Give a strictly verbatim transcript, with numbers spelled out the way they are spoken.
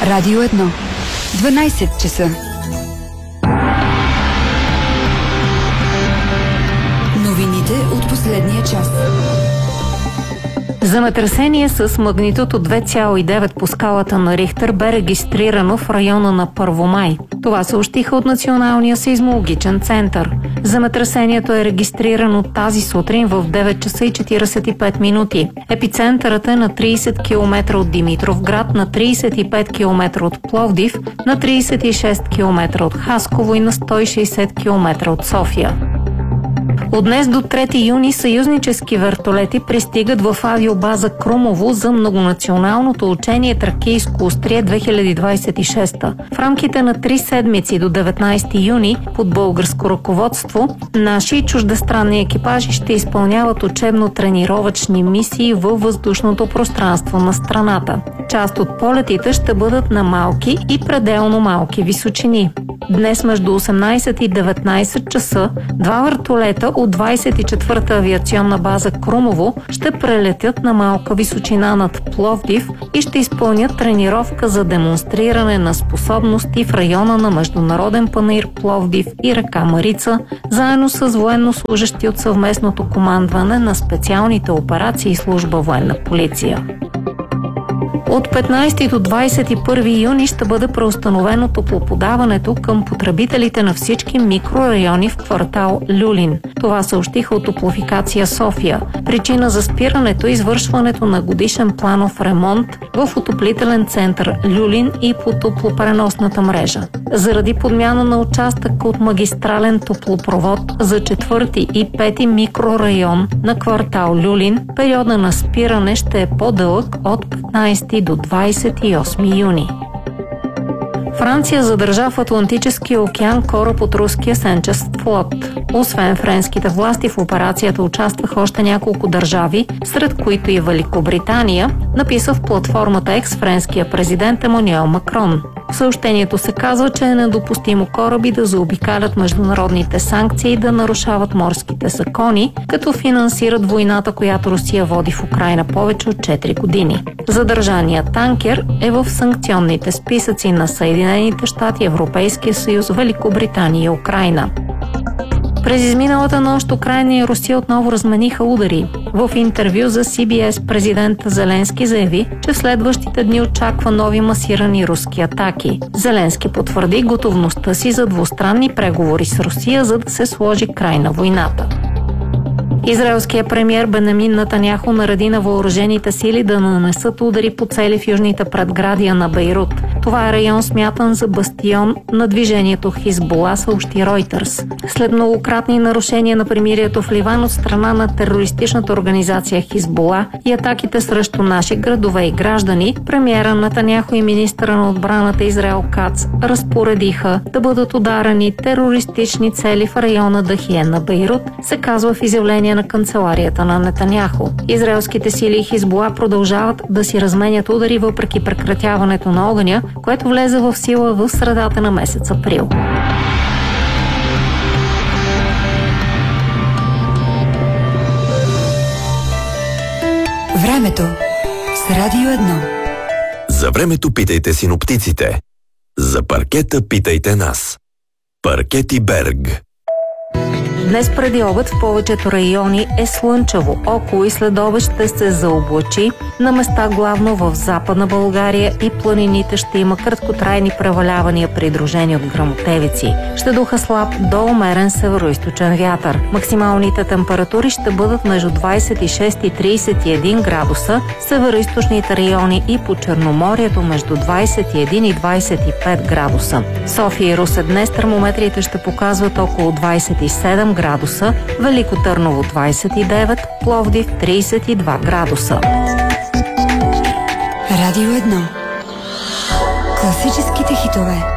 Радио едно. дванайсет часа. Новините от последния час. Земетресение с магнитуд от две цяло и девет по скалата на Рихтер бе регистрирано в района на Първомай. Това съобщиха от Националния сейзмологичен център. Земетресението е регистрирано тази сутрин в девет часа и четирийсет и пет минути. Епицентърът е на трийсет километра от Димитровград, на трийсет и пет километра от Пловдив, на трийсет и шест километра от Хасково и на сто и шейсет километра от София. От днес до трети юни съюзнически вертолети пристигат в авиобаза Крумово за многонационалното учение Тракийско острие две хиляди двайсет и шеста. В рамките на три седмици до деветнайсети юни под българско ръководство наши чуждестранни екипажи ще изпълняват учебно-тренировъчни мисии във въздушното пространство на страната. Част от полетите ще бъдат на малки и пределно малки височини. Днес между осемнайсет и деветнайсет часа два вертолета от двайсет и четвърта авиационна база Крумово ще прелетят на малка височина над Пловдив и ще изпълнят тренировка за демонстриране на способности в района на Международен панаир Пловдив и река Марица, заедно с военнослужещи от съвместното командване на специалните операции и служба военна полиция. От петнайсети до двайсет и първи юни ще бъде преустановено топлоподаването към потребителите на всички микрорайони в квартал Люлин. Това съобщиха от Топлофикация София. Причина за спирането е извършването на годишен планов ремонт в отоплителен център Люлин и по топлопреносната мрежа. Заради подмяна на участък от магистрален топлопровод за четвърти и пети микрорайон на квартал Люлин, периода на спиране ще е по-дълъг от петнайсети до двайсет и осми юни. Франция задържа в Атлантическия океан кораб от руския сенчест флот. Освен френските власти, в операцията участваха още няколко държави, сред които и Великобритания, написа в платформата Екс френския президент Емануел Макрон. В съобщението се казва, че е недопустимо кораби да заобикалят международните санкции и да нарушават морските закони, като финансират войната, която Русия води в Украйна повече от четири години. Задържаният танкер е в санкционните списъци на Съединените щати, Европейския съюз, Великобритания и Украйна. През изминалата нощ Украйна и Русия отново размениха удари. В интервю за Си Би Ес президент Зеленски заяви, че в следващите дни очаква нови масирани руски атаки. Зеленски потвърди готовността си за двустранни преговори с Русия, за да се сложи край на войната. Израелският премиер Бенямин Нетаняху нареди на въоръжените сили да нанесат удари по цели в южните предградия на Бейрут. Това е район смятан за бастион на движението Хизбула, съобщи Ройтерс. След многократни нарушения на примирието в Ливан от страна на терористичната организация Хизбула и атаките срещу наши градове и граждани, премиера Нетаняху и министъра на отбраната Израел Кац разпоредиха да бъдат ударени терористични цели в района Дахиен на Бейрут, се казва в изявление на канцеларията на Нетаняху. Израелските сили и Хизбула продължават да си разменят удари въпреки прекратяването на огъня, което влезе в сила в средата на месец април. Времето с Радио едно. За времето питайте синоптиците. За паркета питайте нас. Паркети Берг. Днес преди обед в повечето райони е слънчево. Около и след обед ще се заоблачи. На места главно в Западна България и планините ще има краткотрайни превалявания, придружени от гръмотевици. Ще духа слаб до умерен североизточен вятър. Максималните температури ще бъдат между двайсет и шест и трийсет и един градуса, североизточните райони и по Черноморието между двайсет и един и двайсет и пет градуса. София и Русе днес термометрите ще показват около двайсет и седем градуса, Велико Търново двайсет и девет, Пловдив трийсет и два градуса. Радио едно. Класическите хитове.